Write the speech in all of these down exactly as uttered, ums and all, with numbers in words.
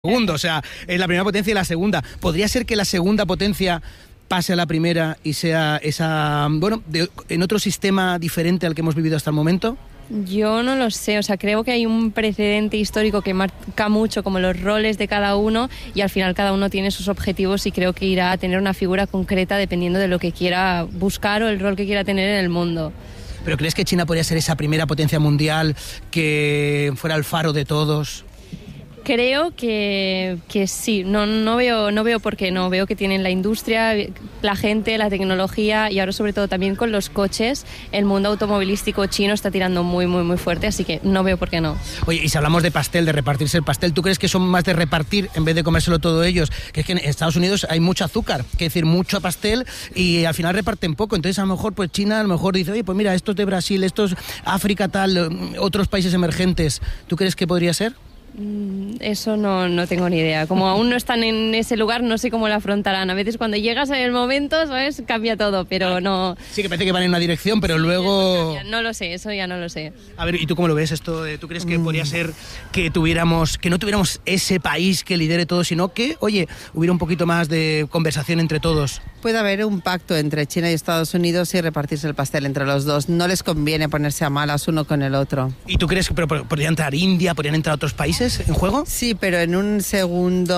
Segundo, o sea, es la primera potencia y la segunda. ¿Podría ser que la segunda potencia pase a la primera y sea esa, bueno, de, en otro sistema diferente al que hemos vivido hasta el momento? Yo no lo sé, o sea, creo que hay un precedente histórico que marca mucho como los roles de cada uno y al final cada uno tiene sus objetivos y creo que irá a tener una figura concreta dependiendo de lo que quiera buscar o el rol que quiera tener en el mundo. ¿Pero crees que China podría ser esa primera potencia mundial que fuera el faro de todos? Creo que, que sí, no, no, veo, no veo por qué no, veo que tienen la industria, la gente, la tecnología y ahora sobre todo también con los coches, el mundo automovilístico chino está tirando muy, muy, muy fuerte, así que no veo por qué no. Oye, y si hablamos de pastel, de repartirse el pastel, ¿tú crees que son más de repartir en vez de comérselo todos ellos? Que es que en Estados Unidos hay mucho azúcar, que decir, mucho pastel y al final reparten poco, entonces a lo mejor pues China a lo mejor dice, oye, pues mira, esto es de Brasil, esto es África tal, otros países emergentes, ¿tú crees que podría ser? Eso no, no tengo ni idea. Como aún no están en ese lugar, no sé cómo lo afrontarán. A veces cuando llegas en el momento, ¿sabes? Cambia todo, pero no... Sí, que parece que van en una dirección, pero sí, luego... No lo sé, eso ya no lo sé. A ver, ¿y tú cómo lo ves esto? ¿Tú crees que mm. podría ser que tuviéramos, que no tuviéramos ese país que lidere todo, sino que, oye, hubiera un poquito más de conversación entre todos? Puede haber un pacto entre China y Estados Unidos y repartirse el pastel entre los dos. No les conviene ponerse a malas uno con el otro. ¿Y tú crees que pero, podría entrar India, podrían entrar otros países en juego? Sí, pero en un segundo,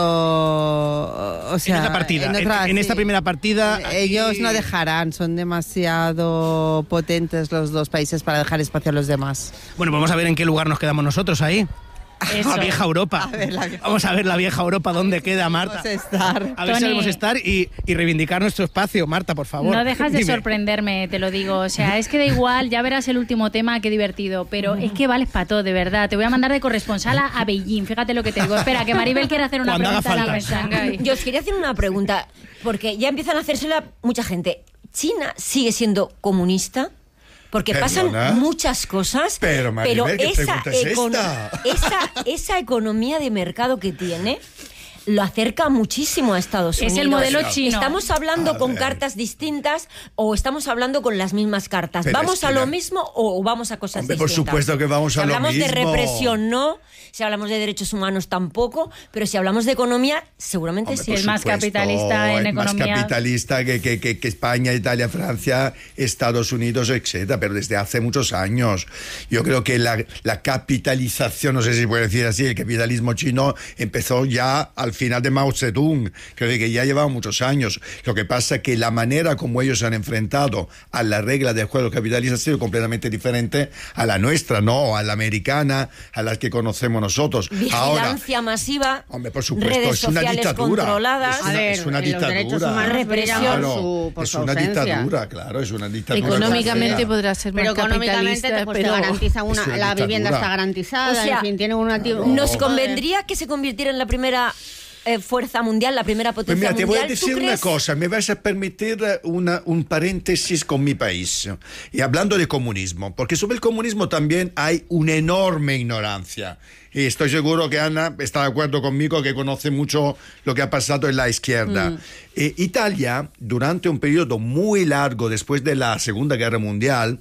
o sea, en esta partida, en, otra, en, en esta sí, primera partida ellos aquí... no dejarán, son demasiado potentes los dos países para dejar espacio a los demás. Bueno, vamos a ver en qué lugar nos quedamos nosotros ahí. Eso. La vieja Europa. A ver, la vieja... Vamos a ver la vieja Europa, dónde queda, Marta. Estar. A ver si sabemos estar y, y reivindicar nuestro espacio. Marta, por favor. No dejas de Dime. sorprenderme, te lo digo. O sea, es que da igual, ya verás el último tema, qué divertido. Pero es que vales para todo, de verdad. Te voy a mandar de corresponsal a, a Beijing. Fíjate lo que te digo. Espera, que Maribel quiere hacer una Cuando pregunta haga a la mesa. Yo os quería hacer una pregunta, porque ya empiezan a hacérsela mucha gente. ¿China sigue siendo comunista? Porque Perdona, pasan muchas cosas, pero, Maribel, pero ¿qué esa, pregunta es econo- esta? esa, esa economía de mercado que tiene lo acerca muchísimo a Estados Unidos. Es el modelo chino. ¿Estamos hablando A con ver. cartas distintas o estamos hablando con las mismas cartas? Pero ¿Vamos es que a lo la... mismo o vamos a cosas Hombre, distintas? por supuesto que vamos si a lo mismo. Si hablamos de represión, no. Si hablamos de derechos humanos, tampoco. Pero si hablamos de economía, seguramente Hombre, sí. por Es más supuesto, capitalista en es economía. más capitalista que, que, que, que España, Italia, Francia, Estados Unidos, etcétera. Pero desde hace muchos años. Yo creo que la, la capitalización, no sé si se puede decir así, el capitalismo chino empezó ya al final de Mao Zedong. Creo que ya llevaba muchos años. Lo que pasa es que la manera como ellos se han enfrentado a la regla del juego capitalista ha sido completamente diferente a la nuestra, ¿no? A la americana, a la que conocemos nosotros. Vigilancia Ahora, masiva, hombre, por supuesto, redes es una sociales dictadura. controladas. Es una, A ver, es una en los derechos dictadura. humanos Represión. brillaban Claro, su- por es su una ausencia. dictadura, claro, es una dictadura. Económicamente fea. podrá ser más Pero económicamente capitalista, te, pues, pero te garantiza una, es una la vivienda dictadura. está garantizada, O sea, en fin, tiene una... claro. ¿Nos convendría que se convirtiera en la primera eh, fuerza mundial, la primera Pues potencia mira, te voy a mundial? ¿Tú decir una crees? cosa, me vas a permitir una, un paréntesis con mi país. Y hablando de comunismo, porque sobre el comunismo también hay una enorme ignorancia. Y estoy seguro que Ana está de acuerdo conmigo, que conoce mucho lo que ha pasado en la izquierda. Mm. Eh, Italia, durante un periodo muy largo después de la Segunda Guerra Mundial,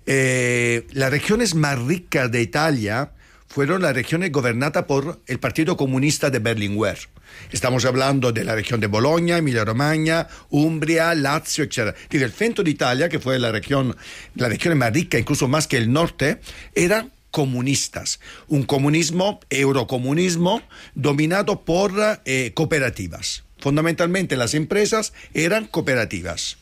eh, las regiones más ricas de Italia fueron las regiones gobernadas por el Partido Comunista de Berlinguer. Estamos hablando de la región de Bologna, Emilia-Romagna, Umbria, Lazio, etcétera. Y del centro de Italia, que fue la región, la región más rica, incluso más que el norte, eran comunistas. Un comunismo, eurocomunismo, dominado por eh, cooperativas. Fundamentalmente las empresas eran cooperativas.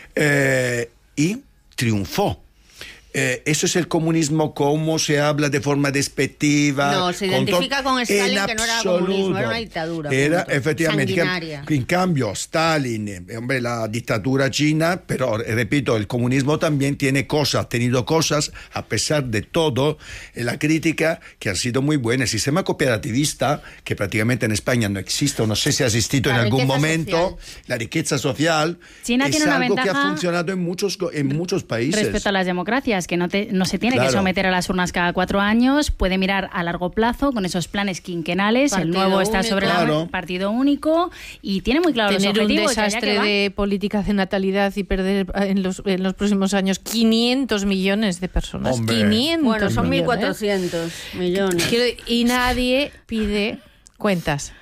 Eh, y triunfó. Eh, eso es el comunismo, como se habla de forma despectiva. No, se identifica con, con Stalin, que no era comunismo, era una dictadura. Era, punto. efectivamente. Sanguinaria. En cambio, Stalin, eh, hombre, la dictadura china, pero eh, repito, el comunismo también tiene cosas, ha tenido cosas, a pesar de todo, eh, la crítica, que han sido muy buenas. El sistema cooperativista, que prácticamente en España no existe, o no sé si ha existido La en algún riqueza momento, social. la riqueza social, China es tiene una algo que ha ventaja funcionado en muchos, en muchos países. respecto a las democracias, que no, te, no se tiene Claro. que someter a las urnas cada cuatro años, puede mirar a largo plazo con esos planes quinquenales, Partido el nuevo está único. sobre Claro. la partido único y tiene muy claro tener los un objetivos. desastre allá que va. de políticas de natalidad y perder en los, en los próximos años quinientos millones de personas. Hombre. quinientos Bueno, son mil millones. cuatrocientos millones. Quiero- y nadie pide cuentas.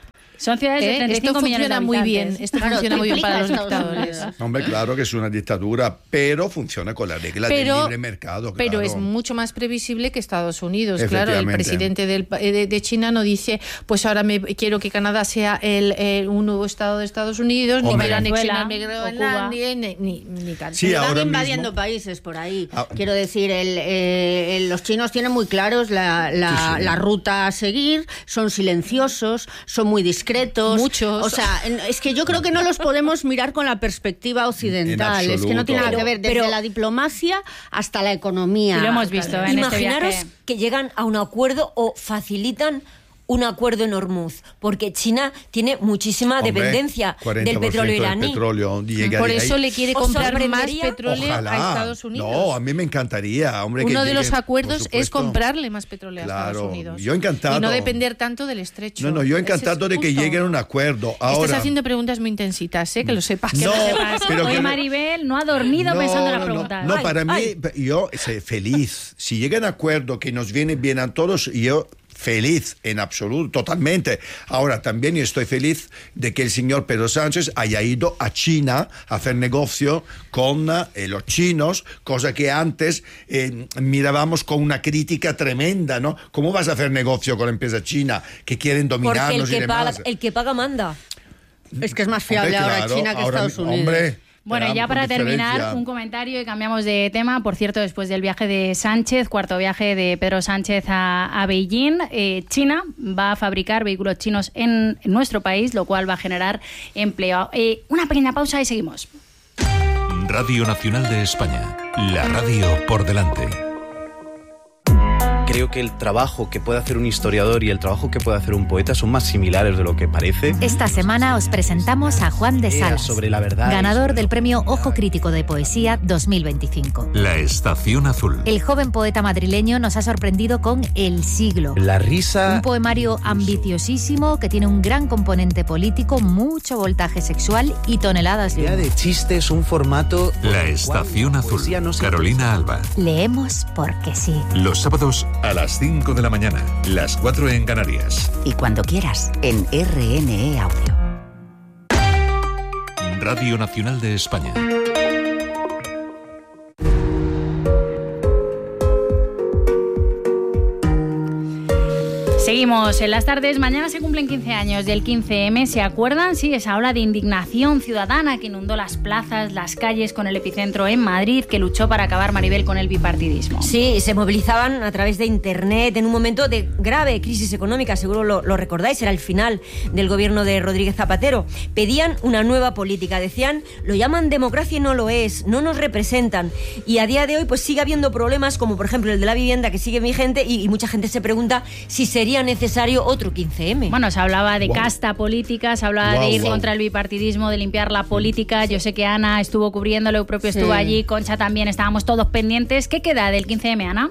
Son ciudades de ¿Eh? treinta y cinco Esto millones de funciona muy bien. habitantes. Esto Claro, funciona muy bien triplica para los Estados dictadores. Unidos. Hombre, claro que es una dictadura, pero funciona con la regla Pero- del libre mercado. Pero claro. es mucho más previsible que Estados Unidos. Claro, el Efectivamente. presidente del pa- de, de China no dice, pues ahora me quiero que Canadá sea el, el- un nuevo estado de Estados Unidos, Hombre. ni que Venezuela, anexionarme o Groenlandia, ni, ni, ni tal. Sí, Pero van ahora invadiendo mismo- países por ahí. Ah. Quiero decir, el, eh, el- los chinos tienen muy claros la, la, Sí, sí. la ruta a seguir, son silenciosos, son muy discretos. Muchos. O sea, en- es que yo creo que no los podemos mirar con la perspectiva occidental. En Es que no tiene nada que absoluto. ver desde Pero- la diplomacia hasta la economía. Y lo hemos visto en este Imaginaros viaje. que llegan a un acuerdo o facilitan un acuerdo en Hormuz, porque China tiene muchísima Hombre, dependencia cuarenta del por ciento petróleo iraní. petróleo, llegaría Por eso ahí. le quiere ¿Os comprar más sorprendería? petróleo Ojalá. a Estados Unidos. No, a mí me encantaría, hombre. que Uno de los lleguen, acuerdos por es supuesto. comprarle más petróleo a Claro, Estados Unidos. yo encantado. Y no depender tanto del estrecho. No, no, yo Ese encantado es de que justo. lleguen a un acuerdo. Ahora, Estás haciendo preguntas muy intensitas, ¿eh? Que lo sepas. No, que lo sepas. pero Hoy que- Maribel no ha dormido No, pensando en no, la no. pregunta. No, Ay, para mí, ay. yo sé, feliz. Si llegan a acuerdo que nos viene bien a todos, yo feliz en absoluto, totalmente. Ahora, también estoy feliz de que el señor Pedro Sánchez haya ido a China a hacer negocio con eh, los chinos, cosa que antes eh, mirábamos con una crítica tremenda, ¿no? ¿Cómo vas a hacer negocio con la empresa china que quieren Porque el dominarnos y que, paga, demás? el que paga manda. Es que es más fiable Hombre, ahora claro, China que ahora, Estados Unidos. Hombre, Bueno, y ya con para terminar, diferencia. un comentario y cambiamos de tema. Por cierto, después del viaje de Sánchez, cuarto viaje de Pedro Sánchez a, a Beijing, eh, China va a fabricar vehículos chinos en, en nuestro país, lo cual va a generar empleo. Eh, una pequeña pausa y seguimos. Radio Nacional de España, la radio por delante. Creo que el trabajo que puede hacer un historiador y el trabajo que puede hacer un poeta son más similares de lo que parece. Esta semana os presentamos a Juan de Era Salas, sobre la verdad y ganador sobre del lo- Premio Ojo Crítico de Poesía dos mil veinticinco. La Estación Azul. El joven poeta madrileño nos ha sorprendido con El siglo, La risa. un poemario ambiciosísimo que tiene un gran componente político, mucho voltaje sexual y toneladas La de idea humor. de chiste es un formato. por La el Estación cual la Azul. poesía no se Carolina Alba. Leemos porque sí. Los sábados a las cinco de la mañana, las cuatro en Canarias. Y cuando quieras, en R N E Audio. Radio Nacional de España. Seguimos en las tardes. Mañana se cumplen quince años del quince eme. ¿Se acuerdan? Sí, esa ola de indignación ciudadana que inundó las plazas, las calles con el epicentro en Madrid, que luchó para acabar, Maribel, con el bipartidismo. Sí, se movilizaban a través de Internet en un momento de grave crisis económica, seguro lo, lo recordáis, era el final del gobierno de Rodríguez Zapatero. Pedían una nueva política, decían, lo llaman democracia y no lo es, no nos representan. Y a día de hoy pues sigue habiendo problemas, como por ejemplo el de la vivienda, que sigue vigente, y, y mucha gente se pregunta si sería necesario otro quince eme. Bueno, se hablaba de Wow. casta política, se hablaba Wow, de ir wow. contra el bipartidismo, de limpiar la política. Yo sé que Ana estuvo cubriéndolo, yo propio estuvo Sí. allí, Concha también, estábamos todos pendientes. ¿Qué queda del quince eme, Ana?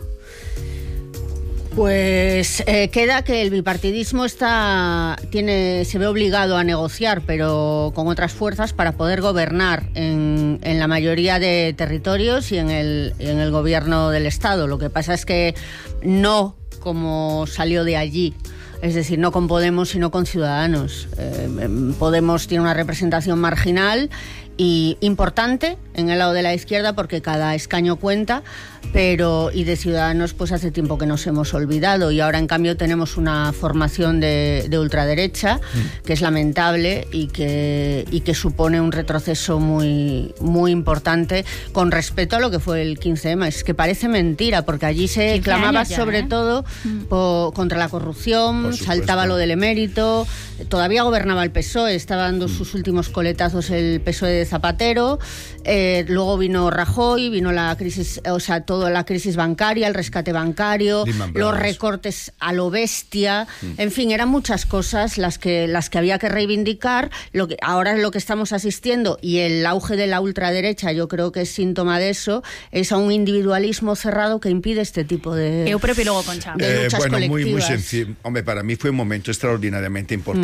Pues eh, queda que el bipartidismo está, tiene, se ve obligado a negociar, pero con otras fuerzas para poder gobernar en, en la mayoría de territorios y en el, en el gobierno del Estado. Lo que pasa es que no como salió de allí. Es decir, no con Podemos, sino con Ciudadanos. Eh, Podemos tiene una representación marginal y importante en el lado de la izquierda porque cada escaño cuenta, pero y de Ciudadanos pues hace tiempo que nos hemos olvidado y ahora en cambio tenemos una formación de, de ultraderecha mm. que es lamentable y que, y que supone un retroceso muy, muy importante con respecto a lo que fue el quince eme. Es que parece mentira porque allí se clamaba ya, sobre ¿eh? todo mm. po, contra la corrupción, Por supuesto. saltaba lo del emérito, todavía gobernaba el P S O E, estaba dando mm. sus últimos coletazos el P S O E de Zapatero, eh, luego vino Rajoy, vino la crisis, o sea, toda la crisis bancaria, el rescate bancario, los recortes a lo bestia, mm. en fin, eran muchas cosas las que las que había que reivindicar. Lo que ahora lo que estamos asistiendo y el auge de la ultraderecha, yo creo que es síntoma de eso, es a un individualismo cerrado que impide este tipo de Eu propio y luego Concha. de Eh, luchas bueno, muy, muy colectivas. sencillo. Hombre, para mí fue un momento extraordinariamente importante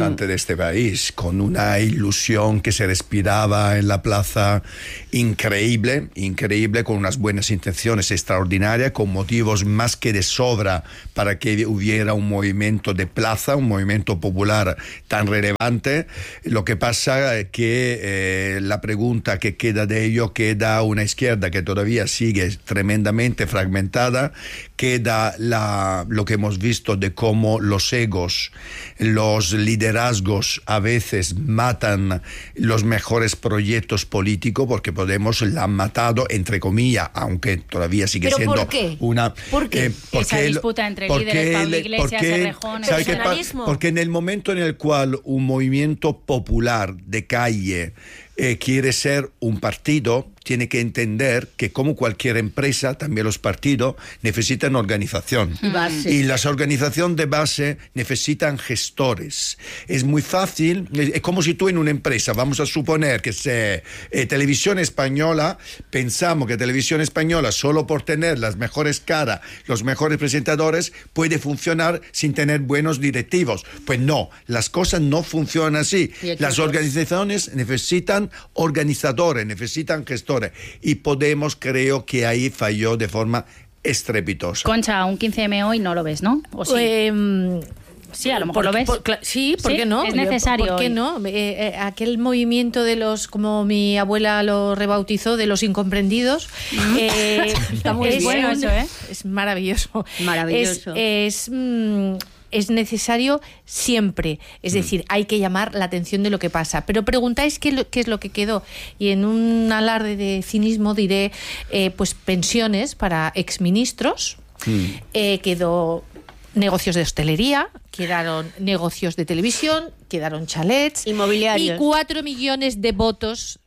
importante mm. de este país, con una ilusión que se respiraba en la plaza increíble, increíble, con unas buenas intenciones extraordinarias, con motivos más que de sobra para que hubiera un movimiento de plaza, un movimiento popular tan relevante. Lo que pasa es que eh, la pregunta que queda de ello, queda una izquierda que todavía sigue tremendamente fragmentada, queda la, lo que hemos visto de cómo los egos, los liderazgos a veces matan los mejores proyectos políticos, porque Podemos la han matado, entre comillas, aunque todavía sigue ¿Pero siendo por qué? una... ¿Por qué? Eh, Esa disputa entre líderes, Pablo Iglesias, Errejón... ¿sabe qué pasa? Porque en el momento en el cual un movimiento popular de calle eh, quiere ser un partido, tiene que entender que, como cualquier empresa, también los partidos necesitan organización. Base. Y las organizaciones de base necesitan gestores. Es muy fácil, es como si tú en una empresa, vamos a suponer que sea eh, Televisión Española, pensamos que Televisión Española, solo por tener las mejores caras, los mejores presentadores, puede funcionar sin tener buenos directivos. Pues no, las cosas no funcionan así. Las organizaciones necesitan organizadores, necesitan gestores. Y Podemos, creo que ahí falló de forma estrepitosa. Concha, un quince eme hoy no lo ves, ¿no? ¿O sí? Eh, sí, a lo mejor por, lo ves. Por, sí, ¿por ¿Sí? qué no? Es necesario. ¿Por qué hoy. no? Eh, eh, aquel movimiento de los, como mi abuela lo rebautizó, de los incomprendidos. eh, Está muy es bueno un, eso, ¿eh? Es maravilloso. Maravilloso. Es... es mm, es necesario siempre, es decir, hay que llamar la atención de lo que pasa. Pero preguntáis qué, qué es lo que quedó, y en un alarde de cinismo diré, eh, pues pensiones para exministros, mm. eh, quedó negocios de hostelería, quedaron negocios de televisión, quedaron chalets, inmobiliarios, y cuatro millones de votos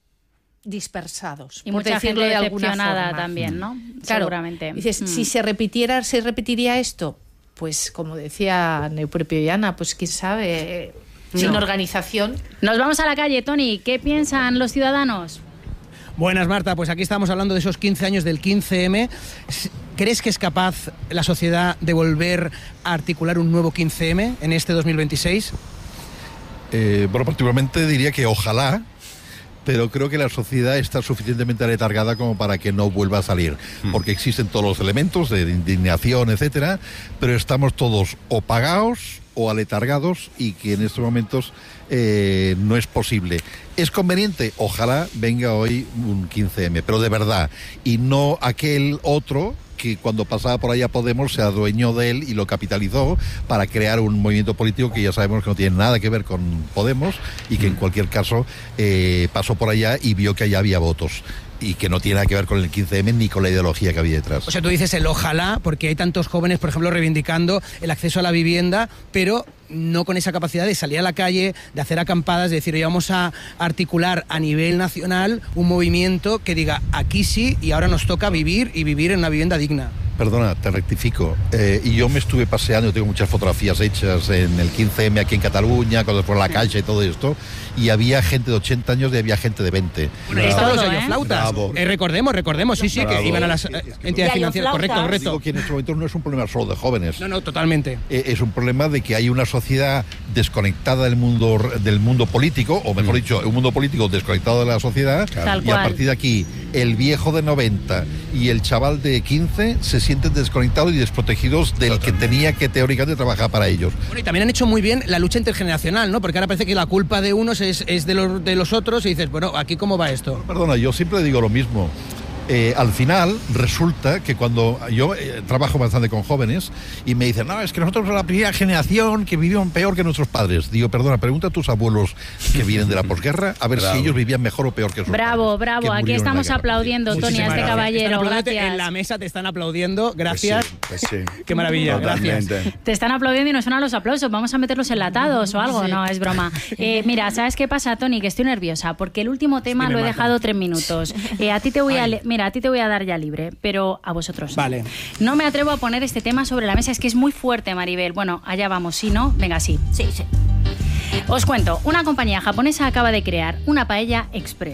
dispersados, y por mucha decirlo gente de alguna decepcionada forma. también, ¿no? Claro, seguramente. Dices, mm. si se repitiera, se repetiría esto. Pues como decía Neupropio y Ana, pues quién sabe, no. Sin organización. Nos vamos a la calle, Tony. ¿Qué piensan los ciudadanos? Buenas, Marta. Pues aquí estamos hablando de esos quince años del quince eme. ¿Crees que es capaz la sociedad de volver a articular un nuevo quince eme en este dos mil veintiséis? Eh, bueno, particularmente diría que ojalá, pero creo que la sociedad está suficientemente aletargada como para que no vuelva a salir, porque existen todos los elementos de indignación, etcétera, pero estamos todos o pagados o aletargados, y que en estos momentos eh, no es posible. ¿Es conveniente? Ojalá venga hoy un quince eme, pero de verdad, y no aquel otro que cuando pasaba por allá Podemos se adueñó de él y lo capitalizó para crear un movimiento político que ya sabemos que no tiene nada que ver con Podemos, y que en cualquier caso eh, pasó por allá y vio que allá había votos, y que no tiene nada que ver con el quince eme ni con la ideología que había detrás. O sea, tú dices el ojalá, porque hay tantos jóvenes, por ejemplo, reivindicando el acceso a la vivienda, pero no con esa capacidad de salir a la calle, de hacer acampadas, de decir, oye, vamos a articular a nivel nacional un movimiento que diga, aquí sí, y ahora nos toca vivir, y vivir en una vivienda digna. Perdona, te rectifico. Eh, y yo me estuve paseando, tengo muchas fotografías hechas en el quince eme aquí en Cataluña, cuando fue a la calle y todo esto, y había gente de ochenta años y había gente de veinte. Bueno, estaban los galloflautas. Eh, recordemos, recordemos, sí, sí, Bravo. que iban a las eh, entidades financieras. Correcto, correcto. Digo que en este momento no es un problema solo de jóvenes. No, no, totalmente. Eh, es un problema de que hay una sociedad desconectada del mundo del mundo político, o mejor mm. dicho, un mundo político desconectado de la sociedad, Tal y cual. a partir de aquí, el viejo de noventa y el chaval de quince se sienten desconectados y desprotegidos del Totalmente. que tenía que teóricamente trabajar para ellos. Bueno, y también han hecho muy bien la lucha intergeneracional, ¿no? Porque ahora parece que la culpa de unos es, es de, los, de los otros, y dices, bueno, ¿aquí cómo va esto? Perdona, yo siempre digo lo mismo. Eh, al final resulta que cuando yo eh, trabajo bastante con jóvenes y me dicen, no, es que nosotros somos la primera generación que vivieron peor que nuestros padres. Digo, perdona, pregunta a tus abuelos que vienen de la posguerra a ver bravo. si ellos vivían mejor o peor que sus bravo, padres. Bravo, aquí estamos aplaudiendo, Muchísimas Tony, a este gracias. caballero. Gracias. En la mesa te están aplaudiendo, gracias. Pues sí, pues sí. Qué maravilla, Totalmente. gracias. Te están aplaudiendo y no suenan los aplausos. Vamos a meterlos enlatados o algo. Sí. No, es broma. Eh, mira, ¿sabes qué pasa, Tony? Que estoy nerviosa porque el último tema lo he matan. dejado tres minutos. Eh, a ti te voy a, mira, a ti te voy a dar ya libre, pero a vosotros no. Vale. No me atrevo a poner este tema sobre la mesa, es que es muy fuerte, Maribel. Bueno, allá vamos, ¿sí, no? Venga, sí. Sí, sí. Os cuento, una compañía japonesa acaba de crear una paella express.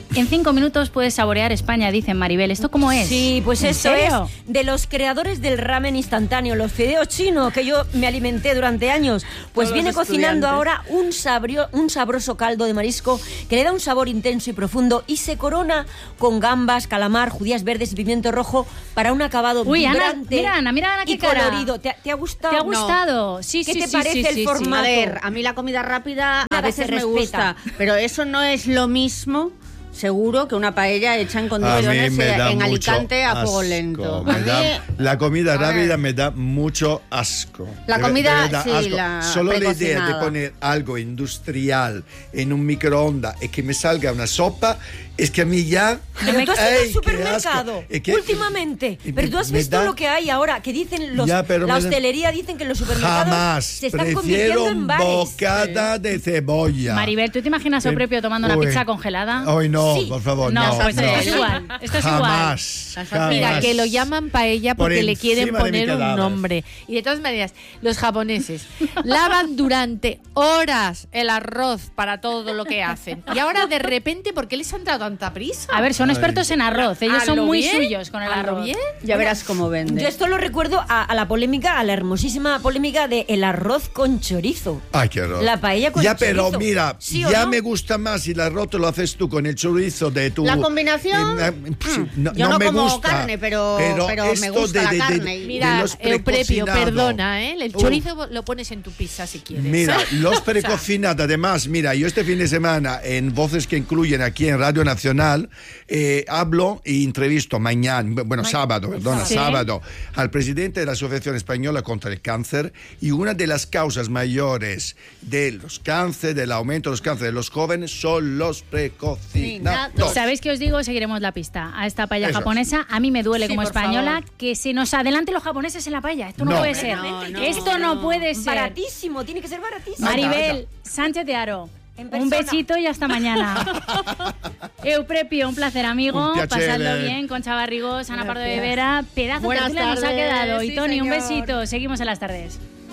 En cinco minutos puedes saborear España, dicen Maribel. ¿Esto cómo es? Sí, pues ¿En esto serio? es de los creadores del ramen instantáneo, los fideos chinos, que yo me alimenté durante años. Pues Todos viene los cocinando estudiantes. ahora un, sabrio, un sabroso caldo de marisco que le da un sabor intenso y profundo y se corona con gambas, calamar, judías verdes y pimiento rojo para un acabado Uy, Ana, vibrante mira, Ana, mira, Ana, qué y cara. colorido. ¿Te, te ha gustado? ¿Te ha gustado? Sí, ¿Qué sí, te sí, parece sí, el sí, sí. formato? A ver, a mí la comida rápida a Nada, veces se me respeta. gusta, pero eso no es lo mismo, seguro, que una paella hecha en A condiciones mí me da en mucho Alicante a fuego asco. lento. Me A mí- da- la comida a ver. rápida me da mucho asco. La De- comida, de verdad, sí, asco. la Solo la idea de precocinada. poner algo industrial en un microondas y que me salga una sopa, es que a mí ya... Pero tú has ido ¡Ay, al qué supermercado asco! Es que- últimamente. y Pero me- tú has me visto da- lo que hay ahora, que dicen los, Ya, pero la me da- hostelería dicen que los supermercados Jamás. se están Prefiero convirtiendo en un bares. bocata de cebolla. Maribel, ¿tú te imaginas a Sí. Eupropio tomando una Uy. pizza congelada? Hoy no, Sí. por favor, No, no. pues no. esto es igual. Esto es Jamás. Mira, jamás. que lo llaman paella Por porque le quieren encima de mi poner un cadáver. nombre. Y de todas maneras, los japoneses lavan durante horas el arroz para todo lo que hacen. Y ahora de repente, ¿por qué les han dado tanta prisa? A ver, son Ay. expertos en arroz. Ellos ¿A son lo muy bien? suyos con el ¿A lo arroz. bien? Ya verás cómo vende. Yo esto lo recuerdo a, a la polémica, a la hermosísima polémica de el arroz con chorizo. Ay, qué horror. La paella con Ya, chorizo. pero mira, ¿Sí o ya no? me gusta más si el arroz te lo haces tú con el chorizo de tu... La combinación, Eh, mm, sí, no, yo no me como gusta, carne, pero- pero me esto gusta la carne. de Mira, los Euprepio, precocinados. perdona, ¿eh? El Uh. chorizo lo pones en tu pizza si quieres. Mira, los O sea, precocinados, además, mira, yo este fin de semana en Voces que Incluyen aquí en Radio Nacional, eh, hablo y entrevisto mañana, bueno, sábado, perdona, Sí. sábado, al presidente de la Asociación Española contra el Cáncer, y una de las causas mayores de los cánceres, del aumento de los cánceres de los jóvenes, son los precocinados. ¿Sabéis qué os digo? Seguiremos la pista a esta paella Eso. japonesa. A mí me duele Sí, como por española favor. que se nos adelanten los japoneses en la paella. Esto no, No. puede ser. No, no, Esto no, no. puede ser. Baratísimo, tiene que ser baratísimo. Maribel Sánchez de Aro. En Un persona. besito y hasta mañana. Euprepio, un placer, amigo. Un piacere. Pasadlo bien con Chavarrigos, Ana Pardo de Gracias. Vera. Pedazo de Buenas tertulia nos ha tardes, quedado. Y sí, Tony, un señor. besito. Seguimos en las tardes.